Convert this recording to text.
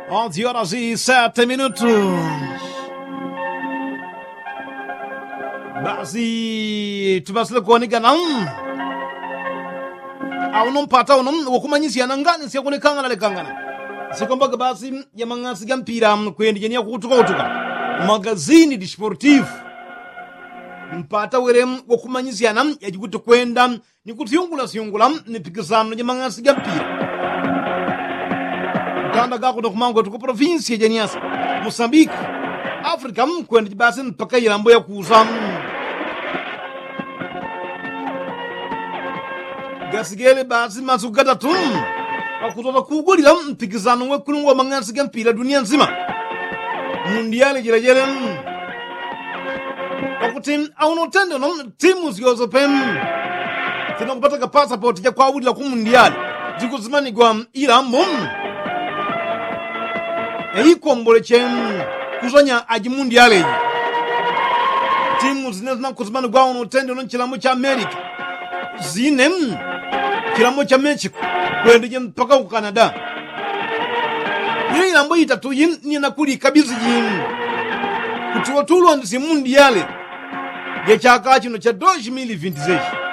11h07. Basi tubasile kuonekana au nompata wokumanyisiyana ngani siyakulekangana lekangana sikombaga basi ya mang'asi ga mpira kuyendijenia kutuka magazini disportivo mpata werem wokumanyisiyana yajikuti kwenda ni kutiyungula ni pikisano ya mang'asi ga mpira tanda gako dokumango tuko provinsi ya Janiasa Mozambique Afrika kwenda basi mpaka ilambo ya kuza gasigele basi masukata tu akutoka kugulira mpikizano wekulungwa mang'asi ga mpira dunia nzima mundiali jelejele akuti aunotende no timu ziyozo pem tina kupata ka passport ya kwa udila ku mundiali zikuzimani kwa ilambo eikombole chen kuzanya aji mundiali timu zinezina kuzimani kwa aunotende no chilamo cha America zinem kilamo cha Mexico kwendije mpaka ku Canada ilambo itatu ni nakuli kabizi kutiwa tulo ndisi mundiali ya chaka chino cha 2026